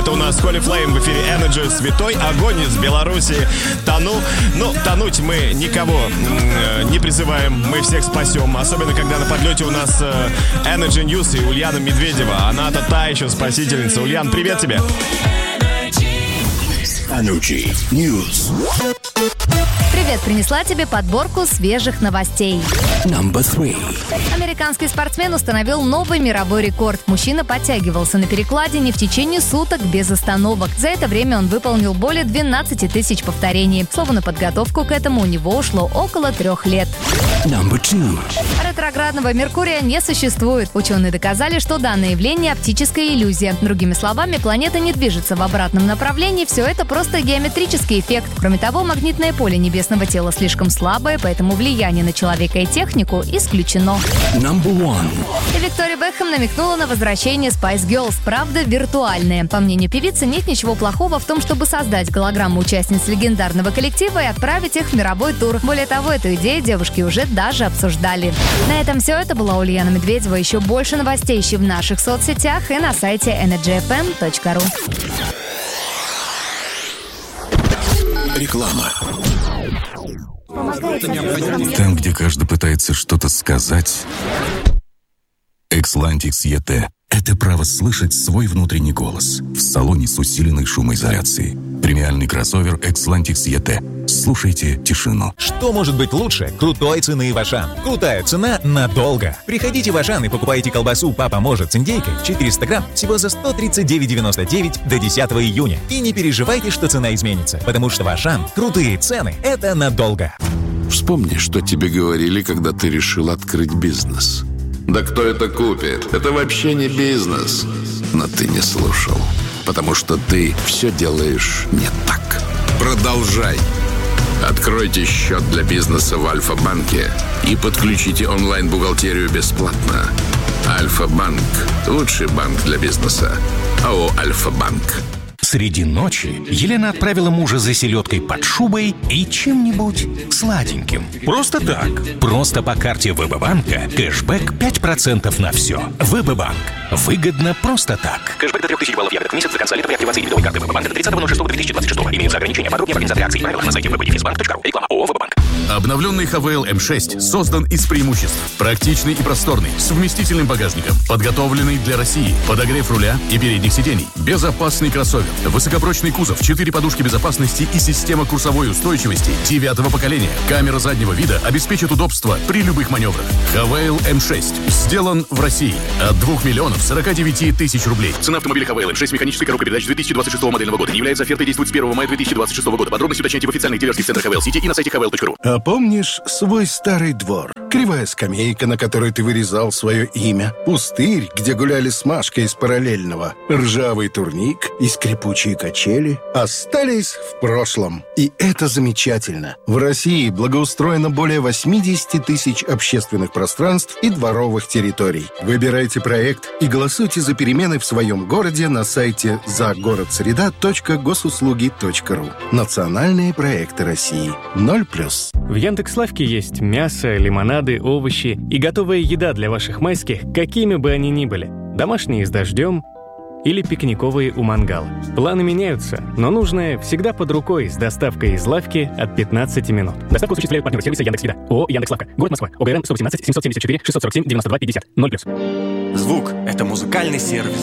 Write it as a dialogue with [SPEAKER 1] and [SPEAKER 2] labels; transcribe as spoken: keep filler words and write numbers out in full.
[SPEAKER 1] Это у нас Holy Flame в эфире Energy. Святой огонь из Беларуси. Тону. Ну, тонуть мы никого э, не призываем. Мы всех спасем. Особенно, когда на подлете у нас э, Energy News и Ульяна Медведева. Она-то та еще спасительница. Ульян, привет тебе.
[SPEAKER 2] Energy News.
[SPEAKER 3] Привет, принесла тебе подборку свежих новостей.
[SPEAKER 2] Number three.
[SPEAKER 3] Американский спортсмен установил новый мировой рекорд. Мужчина подтягивался на перекладине в течение суток без остановок. За это время он выполнил более двенадцать тысяч повторений. Слово на подготовку к этому у него ушло около трех лет.
[SPEAKER 2] Number two.
[SPEAKER 3] Ретроградного Меркурия не существует. Ученые доказали, что данное явление – оптическая иллюзия. Другими словами, планета не движется в обратном направлении. Все это просто геометрический эффект. Кроме того, магнитное поле небесного тела слишком слабое, поэтому влияние на человека и технику исключено.
[SPEAKER 2] Number one.
[SPEAKER 3] И Виктория Бекхэм намекнула на возвращение Spice Girls, правда, виртуальное. По мнению певицы, нет ничего плохого в том, чтобы создать голограмму участниц легендарного коллектива и отправить их в мировой тур. Более того, эту идею девушки уже даже обсуждали. На этом все. Это была Ульяна Медведева. Еще больше новостей ищи в наших соцсетях и на сайте энерджи эф эм точка ру.
[SPEAKER 2] Реклама.
[SPEAKER 4] Там, где каждый пытается что-то сказать, Xlantix и ти – это право слышать свой внутренний голос в салоне с усиленной шумоизоляцией. Премиальный кроссовер Xlantix и ти. Слушайте тишину.
[SPEAKER 5] Что может быть лучше крутой цены в Ашан? Крутая цена надолго. Приходите в Ашан и покупайте колбасу «Папа может» с индейкой четыреста грамм всего за сто тридцать девять девяносто девять до десятого июня. И не переживайте, что цена изменится, потому что в Ашан крутые цены – это надолго.
[SPEAKER 6] Вспомни, что тебе говорили, когда ты решил открыть бизнес. Да кто это купит? Это вообще не бизнес. Но ты не слушал, потому что ты все делаешь не так. Продолжай. Откройте счет для бизнеса в Альфа-банке и подключите онлайн-бухгалтерию бесплатно. Альфа-банк – лучший банк для бизнеса. АО «Альфа-банк».
[SPEAKER 7] Среди ночи Елена отправила мужа за селедкой под шубой и чем-нибудь сладеньким. Просто так. Просто по карте ВБ-банка кэшбэк пять процентов на все. ВБ-банк. Выгодно просто так.
[SPEAKER 8] Кэшбэк до трех тысяч баллов евро в месяц за конца лета при активации дебетовой карты ВБ-банка до тридцатого ноль шестого две тысячи двадцать шестого. Имеются ограничения. Подробнее в организации акций и правилах на сайте вэ бэ дефис банк точка ру. Реклама ООО «ВБ-банк».
[SPEAKER 9] Обновленный эйч ви эл эм шесть создан из преимуществ. Практичный и просторный, с вместительным багажником, подготовленный для России, подогрев руля и передних сидений, безопасный кроссовер, высокопрочный кузов, четыре подушки безопасности и система курсовой устойчивости девятого поколения. Камера заднего вида обеспечит удобство при любых маневрах. эйч ви эл эм шесть сделан в России от двух миллионов сорока девяти тысяч рублей. Цена автомобиля эйч ви эл эм шесть механической коробкой передач две тысячи двадцать шестого модельного года не является офертой, действует с первого мая две тысячи двадцать шестого года. Подробности уточняйте в официальных дилерских центрах эйч ви эл City и на сайте эйч ви эл точка ру.
[SPEAKER 10] А помнишь свой старый двор? Кривая скамейка, на которой ты вырезал свое имя, пустырь, где гуляли с Машкой из параллельного, ржавый турник и скрипучие качели остались в прошлом. И это замечательно. В России благоустроено более восемьдесят тысяч общественных пространств и дворовых территорий. Выбирайте проект и голосуйте за перемены в своем городе на сайте загородсреда точка госуслуги точка ру. Национальные проекты России. ноль плюс.
[SPEAKER 11] В Яндекс.Лавке есть мясо, лимонады, овощи и готовая еда для ваших майских, какими бы они ни были. Домашние с дождем или пикниковые у мангала. Планы меняются, но нужное всегда под рукой с доставкой из лавки от пятнадцати минут. Доставку осуществляют партнеры сервиса Яндекс.Еда. ООО «Яндекс.Лавка». Город Москва. ОГРН сто восемнадцать семьсот семьдесят четыре шестьсот сорок семь девяносто два пятьдесят. ноль плюс.
[SPEAKER 12] Звук — это музыкальный сервис.